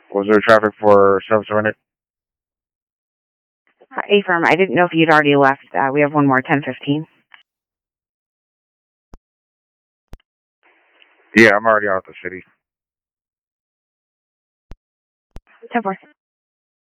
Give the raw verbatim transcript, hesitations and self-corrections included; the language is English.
Was there traffic for seven seven eight? A firm. I didn't know if you'd already left. Uh, we have one more, ten fifteen. Yeah, I'm already out of the city. ten four.